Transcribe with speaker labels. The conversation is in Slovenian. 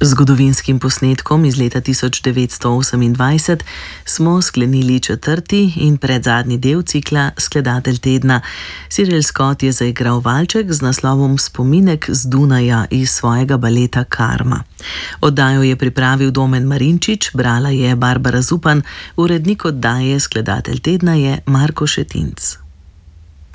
Speaker 1: Zgodovinskim posnetkom iz leta 1928 smo sklenili četrti in predzadnji del cikla Skladatelj tedna. Cyril Scott je zaigral valček z naslovom Spominek z Dunaja iz svojega baleta Karma. Oddajo je pripravil Domen Marinčič, brala je Barbara Zupan, urednik oddaje Skladatelj tedna je Marko Šetinc.